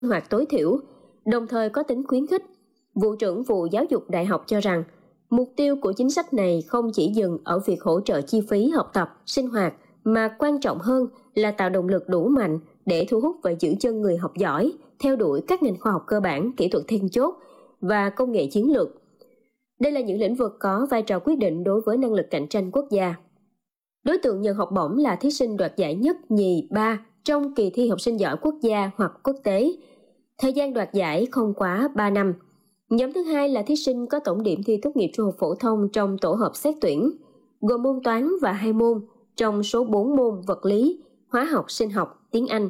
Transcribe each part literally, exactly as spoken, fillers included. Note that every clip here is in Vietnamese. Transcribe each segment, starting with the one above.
hoạt tối thiểu, đồng thời có tính khuyến khích. Vụ trưởng Vụ Giáo dục Đại học cho rằng, mục tiêu của chính sách này không chỉ dừng ở việc hỗ trợ chi phí học tập, sinh hoạt, mà quan trọng hơn là tạo động lực đủ mạnh để thu hút và giữ chân người học giỏi, theo đuổi các ngành khoa học cơ bản, kỹ thuật then chốt và công nghệ chiến lược. Đây là những lĩnh vực có vai trò quyết định đối với năng lực cạnh tranh quốc gia. Đối tượng nhận học bổng là thí sinh đoạt giải nhất, nhì, ba trong kỳ thi học sinh giỏi quốc gia hoặc quốc tế. Thời gian đoạt giải không quá ba năm. Nhóm thứ hai là thí sinh có tổng điểm thi tốt nghiệp trung học phổ thông trong tổ hợp xét tuyển, gồm môn toán và hai môn trong số bốn môn vật lý, hóa học, sinh học, tiếng Anh.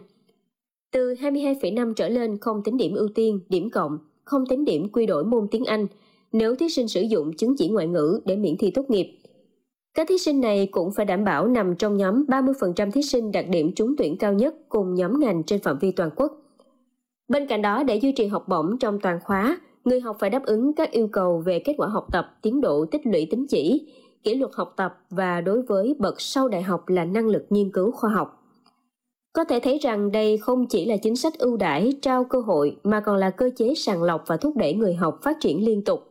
Từ hai mươi hai phẩy năm trở lên không tính điểm ưu tiên, điểm cộng, không tính điểm quy đổi môn tiếng Anh nếu thí sinh sử dụng chứng chỉ ngoại ngữ để miễn thi tốt nghiệp. Các thí sinh này cũng phải đảm bảo nằm trong nhóm ba mươi phần trăm thí sinh đạt điểm trúng tuyển cao nhất cùng nhóm ngành trên phạm vi toàn quốc. Bên cạnh đó, để duy trì học bổng trong toàn khóa, người học phải đáp ứng các yêu cầu về kết quả học tập, tiến độ tích lũy tín chỉ, kỷ luật học tập và đối với bậc sau đại học là năng lực nghiên cứu khoa học. Có thể thấy rằng đây không chỉ là chính sách ưu đãi trao cơ hội mà còn là cơ chế sàng lọc và thúc đẩy người học phát triển liên tục.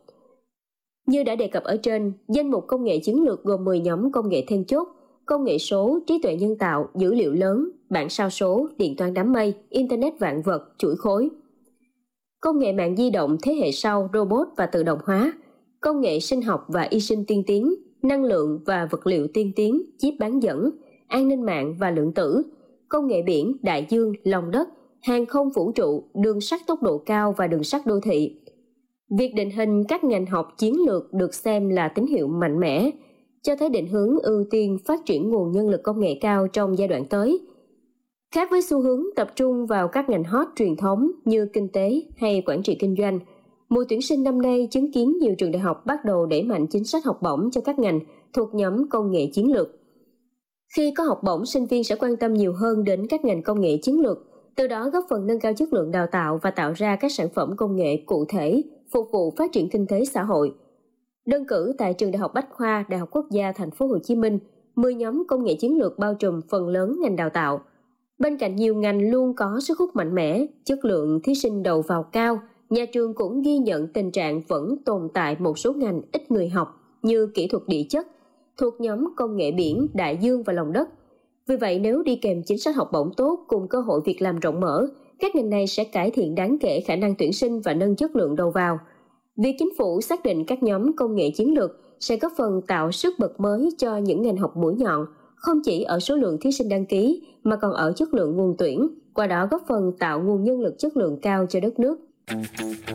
Như đã đề cập ở trên, danh mục công nghệ chiến lược gồm mười nhóm công nghệ then chốt: công nghệ số, trí tuệ nhân tạo, dữ liệu lớn, bản sao số, điện toán đám mây, internet vạn vật, chuỗi khối. Công nghệ mạng di động thế hệ sau, robot và tự động hóa, công nghệ sinh học và y sinh tiên tiến, năng lượng và vật liệu tiên tiến, chip bán dẫn, an ninh mạng và lượng tử, công nghệ biển, đại dương, lòng đất, hàng không vũ trụ, đường sắt tốc độ cao và đường sắt đô thị. Việc định hình các ngành học chiến lược được xem là tín hiệu mạnh mẽ, cho thấy định hướng ưu tiên phát triển nguồn nhân lực công nghệ cao trong giai đoạn tới. Khác với xu hướng tập trung vào các ngành hot truyền thống như kinh tế hay quản trị kinh doanh, mùa tuyển sinh năm nay chứng kiến nhiều trường đại học bắt đầu đẩy mạnh chính sách học bổng cho các ngành thuộc nhóm công nghệ chiến lược. Khi có học bổng, sinh viên sẽ quan tâm nhiều hơn đến các ngành công nghệ chiến lược, từ đó góp phần nâng cao chất lượng đào tạo và tạo ra các sản phẩm công nghệ cụ thể phục vụ phát triển kinh tế xã hội. Đơn cử tại trường Đại học Bách khoa, Đại học Quốc gia Thành phố Hồ Chí Minh, mười nhóm công nghệ chiến lược bao trùm phần lớn ngành đào tạo. Bên cạnh nhiều ngành luôn có sức hút mạnh mẽ, chất lượng thí sinh đầu vào cao, nhà trường cũng ghi nhận tình trạng vẫn tồn tại một số ngành ít người học như kỹ thuật địa chất, thuộc nhóm công nghệ biển, đại dương và lòng đất. Vì vậy, nếu đi kèm chính sách học bổng tốt cùng cơ hội việc làm rộng mở, các ngành này sẽ cải thiện đáng kể khả năng tuyển sinh và nâng chất lượng đầu vào. Việc chính phủ xác định các nhóm công nghệ chiến lược sẽ góp phần tạo sức bật mới cho những ngành học mũi nhọn, không chỉ ở số lượng thí sinh đăng ký mà còn ở chất lượng nguồn tuyển, qua đó góp phần tạo nguồn nhân lực chất lượng cao cho đất nước.